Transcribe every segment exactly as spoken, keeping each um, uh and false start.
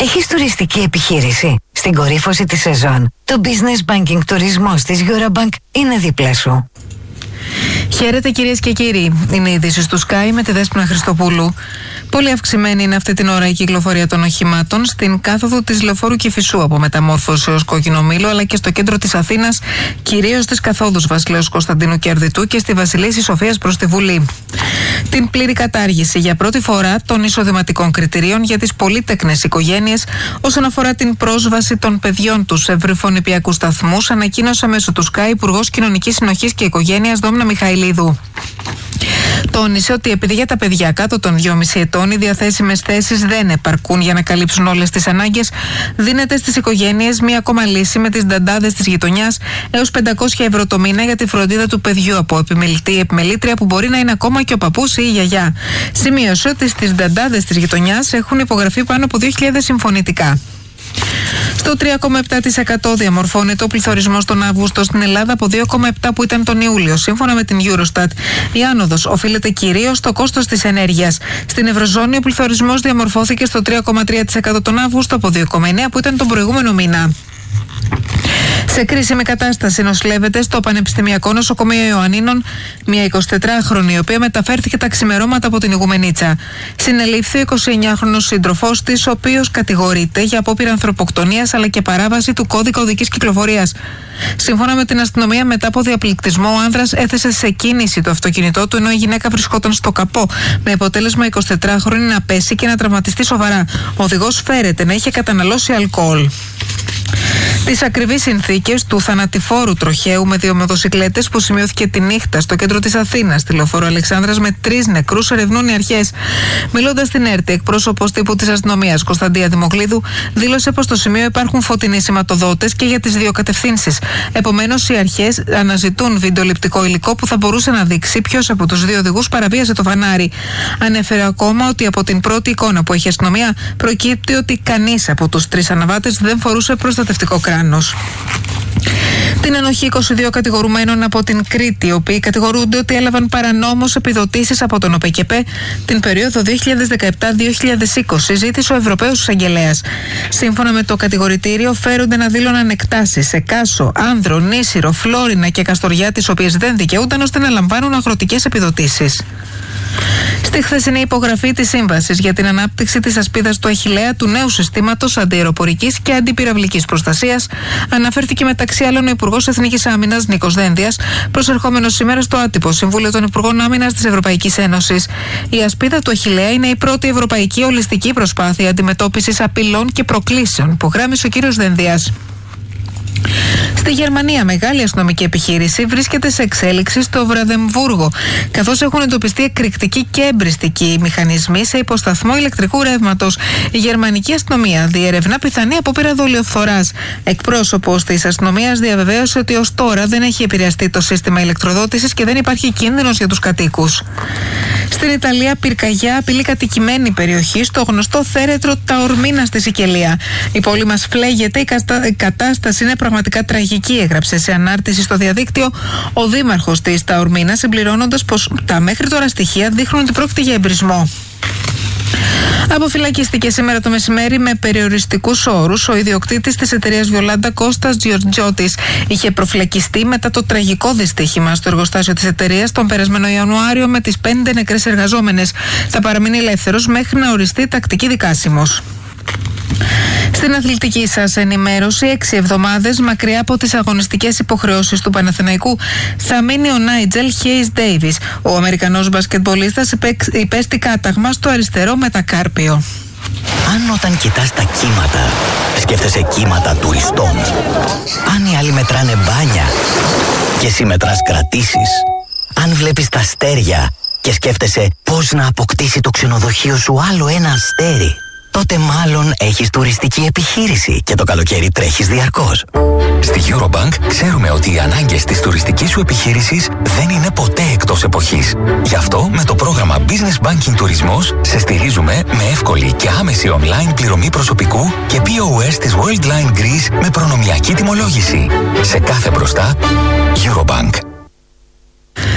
Έχεις τουριστική επιχείρηση? Στην κορύφωση της σεζόν, το Business Banking τουρισμός της Eurobank είναι δίπλα σου. Χαίρετε κυρίες και κύριοι. Είναι η είδηση του Sky με τη Δέσποινα Χριστοπούλου. Πολύ αυξημένη είναι αυτή την ώρα η κυκλοφορία των οχημάτων στην κάθοδο της Λεωφόρου Κηφισού από Μεταμόρφωση έως Κόκκινο Μήλο, αλλά και στο κέντρο της Αθήνας, κυρίως στις καθόδους Βασιλέως Κωνσταντίνου και Αρδιτού και στη Βασιλίσσης Σοφίας προς τη Βουλή. Την πλήρη κατάργηση για πρώτη φορά των εισοδηματικών κριτηρίων για τις πολύτεκνες οικογένειες όσον αφορά την πρόσβαση των παιδιών τους σε βρυφονηπιακούς σταθμούς, ανακοίνωσε μέσω του Sky Υπουργός Κοινωνικής Συνοχής και Οικογένειας Δόμνα Μιχαηλίδου. Τόνισε ότι επειδή για τα παιδιά κάτω των δυόμισι ετών οι διαθέσιμες θέσεις δεν επαρκούν για να καλύψουν όλες τις ανάγκες, δίνεται στις οικογένειες μία ακόμα λύση με τις νταντάδες της γειτονιάς έως πεντακόσια ευρώ το μήνα για τη φροντίδα του παιδιού από επιμελητή ή επιμελήτρια που μπορεί να είναι ακόμα και ο παππούς ή η γιαγιά. Σημείωσε ότι στις νταντάδες της γειτονιάς έχουν υπογραφεί πάνω από δύο χιλιάδες συμφωνητικά. Στο τρία κόμμα επτά τοις εκατό διαμορφώνεται ο πληθωρισμός τον Αύγουστο στην Ελλάδα από δύο κόμμα επτά τοις εκατό που ήταν τον Ιούλιο, σύμφωνα με την Eurostat. Η άνοδος οφείλεται κυρίως στο κόστος της ενέργειας. Στην Ευρωζώνη ο πληθωρισμός διαμορφώθηκε στο τρία κόμμα τρία τοις εκατό τον Αύγουστο από δύο κόμμα εννέα τοις εκατό που ήταν τον προηγούμενο μήνα. Σε κρίσιμη κατάσταση νοσηλεύεται στο Πανεπιστημιακό Νοσοκομείο Ιωαννίνων μια εικοσιτετράχρονη, η οποία μεταφέρθηκε τα ξημερώματα από την Ιγουμενίτσα. Συνελήφθη ο εικοσιεννιάχρονος σύντροφός της, ο οποίος κατηγορείται για απόπειρα ανθρωποκτονίας αλλά και παράβαση του κώδικα οδικής κυκλοφορίας. Σύμφωνα με την αστυνομία, μετά από διαπληκτισμό, ο άνδρας έθεσε σε κίνηση το αυτοκίνητό του, ενώ η γυναίκα βρισκόταν στο καπό, με αποτέλεσμα η εικοσιτετράχρονη να πέσει και να τραυματιστεί σοβαρά. Ο οδηγός φέρεται να είχε καταναλώσει αλκοόλ. Τις ακριβείς συνθήκες του θανατηφόρου τροχαίου με δύο μοτοσικλέτες που σημειώθηκε τη νύχτα στο κέντρο της Αθήνας, στη Λεωφόρο Αλεξάνδρας, με τρεις νεκρούς, ερευνούν οι αρχές. Μιλώντας στην ΕΡΤ, εκπρόσωπος τύπου της αστυνομίας Κωνσταντία Δημοκλίδου δήλωσε πως στο σημείο υπάρχουν φωτεινοί σηματοδότες και για τις δύο κατευθύνσεις. Επομένως, οι αρχές αναζητούν βιντεοληπτικό υλικό που θα μπορούσε να δείξει ποιος από τους δύο οδηγούς παραβίασε το φανάρι. Ανέφερε ακόμα ότι από την πρώτη εικόνα που έχει η αστυνομία προκύπτει ότι κανείς από τους τρεις αναβάτες δεν φορούσε προστατευτικό κράνος. Την ενοχή είκοσι δύο κατηγορουμένων από την Κρήτη, οι οποίοι κατηγορούνται ότι έλαβαν παρανόμως επιδοτήσεις από τον ΟΠΕΚΕΠΕ την περίοδο δύο χιλιάδες δεκαεπτά με δύο χιλιάδες είκοσι, ζήτησε ο Ευρωπαίος Εισαγγελέας. Σύμφωνα με το κατηγορητήριο, φέρονται να δήλωναν εκτάσεις σε Κάσο, Άνδρο, Νήσυρο, Φλόρινα και Καστοριά, τις οποίες δεν δικαιούνταν ώστε να λαμβάνουν αγροτικές επιδοτήσεις. Στη χθεσινή υπογραφή της Σύμβασης για την ανάπτυξη της ασπίδας του Αχιλλέα, του νέου συστήματος αντιαεροπορικής και αντιπυραυλικής προστασίας, αναφέρθηκε μεταξύ άλλων ο Υπουργός Εθνικής Άμυνας Νίκος Δένδιας, προσερχόμενος σήμερα στο άτυπο Συμβούλιο των Υπουργών Άμυνας της Ευρωπαϊκής Ένωσης. Η ασπίδα του Αχιλλέα είναι η πρώτη ευρωπαϊκή ολιστική προσπάθεια αντιμετώπισης απειλών και προκλήσεων, που γράμμισε ο κ. Δένδιας. Στη Γερμανία, μεγάλη αστυνομική επιχείρηση βρίσκεται σε εξέλιξη στο Βραδεμβούργο, καθώς έχουν εντοπιστεί εκρηκτικοί και εμπριστικοί μηχανισμοί σε υποσταθμό ηλεκτρικού ρεύματος. Η γερμανική αστυνομία διερευνά πιθανή απόπειρα δολιοφθοράς. Εκπρόσωπος της αστυνομίας διαβεβαίωσε ότι ως τώρα δεν έχει επηρεαστεί το σύστημα ηλεκτροδότησης και δεν υπάρχει κίνδυνος για τους κατοίκους. Στην Ιταλία, πυρκαγιά απειλεί κατοικημένη περιοχή στο γνωστό θέρετρο Ταορμίνα στη Σικελία. Η πόλη μας φλέγεται, η κατάσταση είναι πραγματικά τραγική, έγραψε σε ανάρτηση στο διαδίκτυο ο δήμαρχος της Ταορμίνας, συμπληρώνοντας πως τα μέχρι τώρα στοιχεία δείχνουν ότι πρόκειται για εμπρισμό. Αποφυλακίστηκε σήμερα το μεσημέρι με περιοριστικούς όρους ο ιδιοκτήτης της εταιρείας Βιολάντα Κώστας Τζιορτζιώτης. Είχε προφυλακιστεί μετά το τραγικό δυστύχημα στο εργοστάσιο της εταιρείας τον περασμένο Ιανουάριο με τις πέντε νεκρές εργαζόμενες. Θα παραμείνει ελεύθερος μέχρι να οριστεί τακτική δικάσιμος. Στην αθλητική σας ενημέρωση, έξι εβδομάδες μακριά από τις αγωνιστικές υποχρεώσεις του Παναθηναϊκού θα μείνει ο Νάιτζελ Χέις Ντέιβις. Ο Αμερικανός μπασκετμπολίστας υπέστη κάταγμα στο αριστερό μετακάρπιο. Αν όταν κοιτάς τα κύματα, σκέφτεσαι κύματα τουριστών. Αν οι άλλοι μετράνε μπάνια και εσύ μετράς κρατήσεις. Αν βλέπεις τα αστέρια και σκέφτεσαι πώς να αποκτήσει το ξενοδοχείο σου άλλο ένα αστέρι, τότε μάλλον έχεις τουριστική επιχείρηση και το καλοκαίρι τρέχεις διαρκώς. Στη Eurobank ξέρουμε ότι οι ανάγκες της τουριστικής σου επιχείρησης δεν είναι ποτέ εκτός εποχής. Γι' αυτό με το πρόγραμμα Business Banking Τουρισμός σε στηρίζουμε με εύκολη και άμεση online πληρωμή προσωπικού και πι ο ες της Worldline Greece με προνομιακή τιμολόγηση. Σε κάθε μπροστά, Eurobank.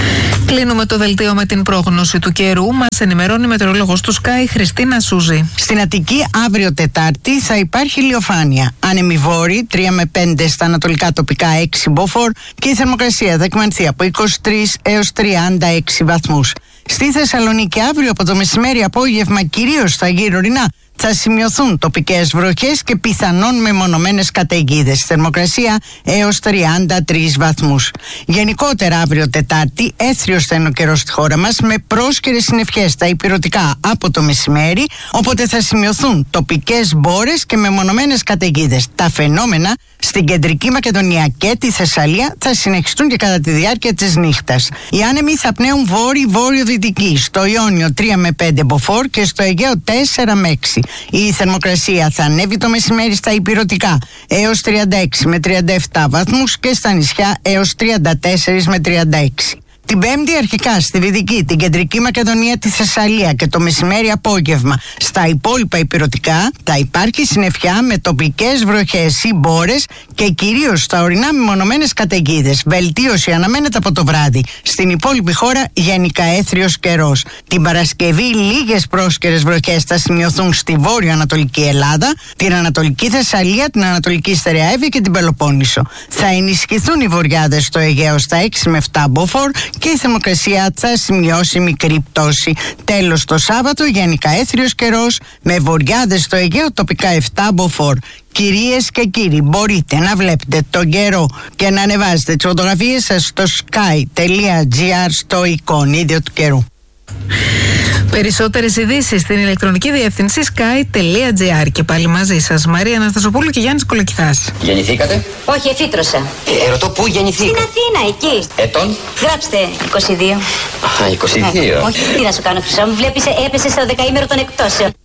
Κλείνουμε το δελτίο με την πρόγνωση του καιρού. Μας ενημερώνει η μετεωρολόγος του Sky, Χριστίνα Σούζη. Στην Αττική, αύριο Τετάρτη, θα υπάρχει ηλιοφάνεια. Άνεμοι βόρειοι, τρία με πέντε στα ανατολικά τοπικά, έξι μποφόρ, και η θερμοκρασία θα εκμανθεί από είκοσι τρεις έως τριάντα έξι βαθμούς. Στη Θεσσαλονίκη, αύριο από το μεσημέρι απόγευμα, κυρίως στα γύρω-ορεινά, θα σημειωθούν τοπικές βροχές και πιθανόν μεμονωμένες καταιγίδες. Θερμοκρασία έως τριάντα τρεις βαθμούς. Γενικότερα αύριο Τετάρτη έθριος θα είναι ο καιρός στη χώρα μας, με πρόσκαιρες συννεφιές στα ηπειρωτικά από το μεσημέρι, οπότε θα σημειωθούν τοπικές μπόρες και μεμονωμένες καταιγίδες. Τα φαινόμενα στην κεντρική Μακεδονία και τη Θεσσαλία θα συνεχιστούν και κατά τη διάρκεια της νύχτας. Οι άνεμοι θα πνέουν βόρειο-βόρειο-δυτική, στο Ιόνιο τρία με πέντε μποφόρ και στο Αιγαίο τέσσερα με έξι. Η θερμοκρασία θα ανέβει το μεσημέρι στα ηπειρωτικά έως τριάντα έξι με τριάντα επτά βαθμούς και στα νησιά έως τριάντα τέσσερα με τριάντα έξι. Την Πέμπτη αρχικά στη Δυτική, την Κεντρική Μακεδονία, τη Θεσσαλία και το μεσημέρι απόγευμα στα υπόλοιπα ηπειρωτικά θα υπάρχει συννεφιά με τοπικές βροχές ή μπόρες και κυρίως στα ορεινά μεμονωμένες καταιγίδες. Βελτίωση αναμένεται από το βράδυ. Στην υπόλοιπη χώρα γενικά έθριος καιρός. Την Παρασκευή λίγες πρόσκαιρες βροχές θα σημειωθούν στη βόρειο-ανατολική Ελλάδα, την Ανατολική Θεσσαλία, την Ανατολική Στερεαεύη και την Πελοπόννησο. Θα ενισχυθούν οι βορειάδες στο Αιγαίο στα έξι με επτά μποφόρ και η θερμοκρασία θα σημειώσει μικρή πτώση. Τέλος, το Σάββατο γενικά έθριος καιρός με βορειάδες στο Αιγαίο τοπικά επτά μποφόρ. Κυρίες και κύριοι, μπορείτε να βλέπετε τον καιρό και να ανεβάζετε τις φωτογραφίες σας στο sky τελεία gr στο εικονίδιο του καιρού. Περισσότερες ειδήσεις στην ηλεκτρονική διεύθυνση sky τελεία gr. Και πάλι μαζί σας Μαρία Αναστασοπούλου και Γιάννης Κολοκυθάς. Γεννηθήκατε? Όχι, εφήτρωσα. Ε, ερωτώ πού γεννηθήκατε? Στην Αθήνα, εκεί. Ετών? Γράψτε είκοσι δύο. Α, είκοσι δύο. Όχι, τι να σου κάνω, Χρυσό μου. Βλέπεις, έπεσε στο δεκαήμερο των εκτόσεων.